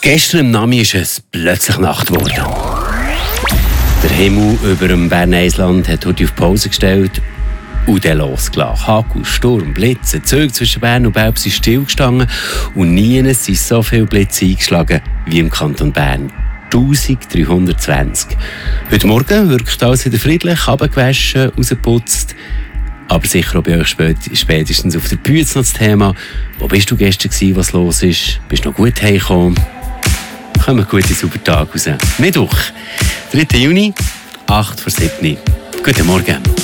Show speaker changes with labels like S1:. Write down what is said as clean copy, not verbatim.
S1: Gestern im Nami ist es plötzlich Nacht geworden. Der Himmel über dem Berner Eisland hat heute auf Pause gestellt und dann losgelassen. Hagel, Sturm, Blitze, Züge zwischen Bern und Belp sind stillgestanden und nie sind so viele Blitze eingeschlagen wie im Kanton Bern. 1320. Heute Morgen wirkt alles wieder friedlich, abgewaschen, rausgeputzt. Aber sicher auch bei euch spätestens auf der Bühne noch das Thema. Wo bist du gestern gewesen, was los ist? Bist du noch gut heimgekommen? Kommen gut in super Tag raus. Mittwoch, 3. Juni, 8:07. Guten Morgen.